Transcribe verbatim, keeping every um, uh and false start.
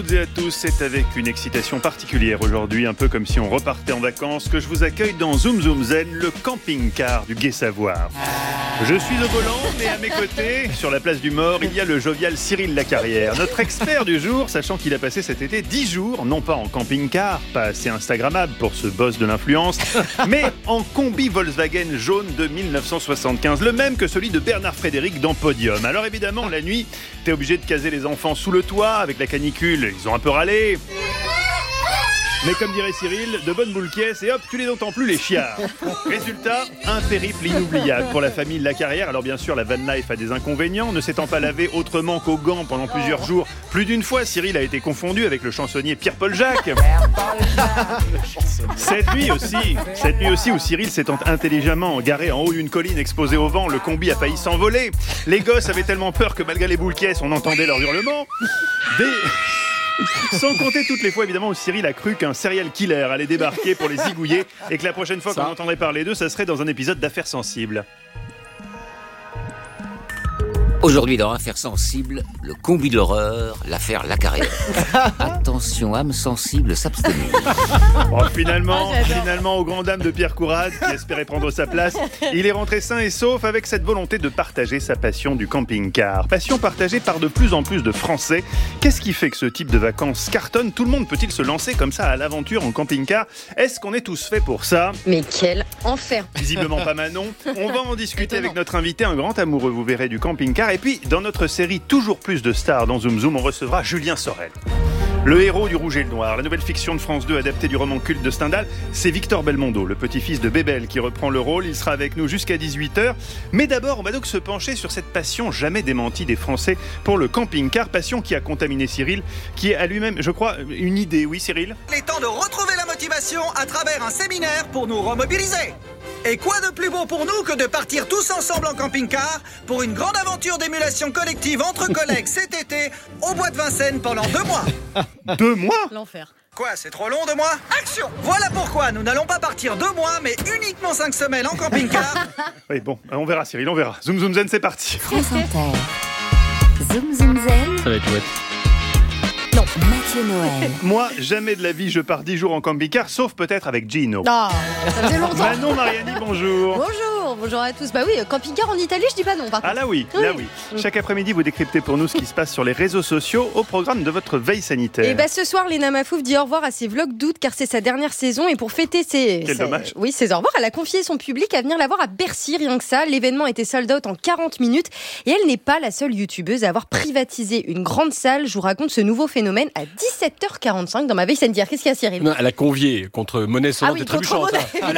Toutes et à tous, c'est avec une excitation particulière aujourd'hui, un peu comme si on repartait en vacances, que je vous accueille dans Zoom Zoom Zen, le camping-car du Gai-Savoir. Je suis au volant, mais à mes côtés, sur la place du Mort, il y a le jovial Cyril Lacarrière, notre expert du jour, sachant qu'il a passé cet été dix jours, non pas en camping-car, pas assez instagrammable pour ce boss de l'influence, mais en combi Volkswagen jaune de dix-neuf cent soixante-quinze, le même que celui de Bernard Frédéric dans Podium. Alors évidemment, la nuit, t'es obligé de caser les enfants sous le toit, avec la canicule, ils ont un peu râlé. Mais comme dirait Cyril, de bonnes boules caisses et hop, tu les entends plus les chiards. Résultat, un périple inoubliable pour la famille Lacarrière. Alors bien sûr, la van life a des inconvénients. Ne s'étant pas lavé autrement qu'aux gants pendant plusieurs jours, plus d'une fois, Cyril a été confondu avec le chansonnier Pierre-Paul Jacques. Cette nuit aussi, cette nuit aussi où Cyril s'étant intelligemment garé en haut d'une colline exposée au vent, le combi a failli s'envoler. Les gosses avaient tellement peur que malgré les boules caisses, on entendait leurs hurlements. Des... Sans compter toutes les fois évidemment où Cyril a cru qu'un serial killer allait débarquer pour les zigouiller et que la prochaine fois ça. qu'on entendrait parler d'eux, ça serait dans un épisode d'Affaires sensibles. Aujourd'hui dans Affaires sensibles, le combi de l'horreur, l'affaire Lacarrière. Attention, âme sensible, s'abstenir. Bon, finalement, oh, finalement, aux grandes dames de Pierre Courade, qui espérait prendre sa place, il est rentré sain et sauf avec cette volonté de partager sa passion du camping-car. Passion partagée par de plus en plus de Français. Qu'est-ce qui fait que ce type de vacances cartonne ? Tout le monde peut-il se lancer comme ça à l'aventure en camping-car ? Est-ce qu'on est tous faits pour ça ? Mais quel enfer ! Visiblement pas Manon. On va en discuter Étonnant. avec notre invité, un grand amoureux, vous verrez, du camping-car. Et puis, dans notre série Toujours plus de stars dans Zoom Zoom, on recevra Julien Sorel. Le héros du Rouge et le Noir, la nouvelle fiction de France deux adaptée du roman culte de Stendhal, c'est Victor Belmondo, le petit-fils de Bébel, qui reprend le rôle. Il sera avec nous jusqu'à dix-huit heures. Mais d'abord, on va donc se pencher sur cette passion jamais démentie des Français pour le camping-car, passion qui a contaminé Cyril, qui est à lui-même, je crois, une idée. Oui, Cyril ? Il est temps de retrouver la motivation à travers un séminaire pour nous remobiliser. Et quoi de plus beau pour nous que de partir tous ensemble en camping-car pour une grande aventure d'émulation collective entre collègues cet été au bois de Vincennes pendant deux mois. Deux mois ? L'enfer. Quoi, c'est trop long, deux mois ? Action ! Voilà pourquoi nous n'allons pas partir deux mois, mais uniquement cinq semaines en camping-car. Oui, bon, on verra Cyril, on verra. Zoom Zoom Zen, c'est parti. France Inter. Zoom Zoom Zen. Ça va être chouette. Non, Mathieu Noël. Moi, jamais de la vie, je pars dix jours en camping-car, sauf peut-être avec Gino. Ah, ça faisait longtemps. Manon Mariani, bonjour. Bonjour, bonjour à tous. Bah oui, camping-car en Italie, je dis pas non. Par Ah contre. là oui, Oui. là oui. Chaque après-midi, vous décryptez pour nous ce qui se passe sur les réseaux sociaux au programme de votre veille sanitaire. Et bah ce soir, Léna Mafouf dit au revoir à ses vlogs d'août car c'est sa dernière saison et pour fêter ses, Quel ses- dommage. oui, ses au revoir, elle a confié son public à venir la voir à Bercy, rien que ça. L'événement était sold out en quarante minutes et elle n'est pas la seule youtubeuse à avoir privatisé une grande salle. Je vous raconte ce nouveau phénomène à dix-sept heures quarante-cinq dans ma veille sanitaire. Qu'est-ce qu'il y a, Cyril ? Non, elle a convié contre monnaie sonnante Ah oui, et contre trébuchante. monnaie, Elle